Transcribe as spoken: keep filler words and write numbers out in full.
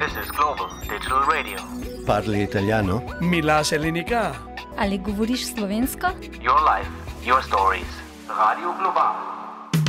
This is Global Digital Radio. Parli italiano? Mi lascia l'unica. Ali govoriš slovensko? Your life, your stories. Radio Global.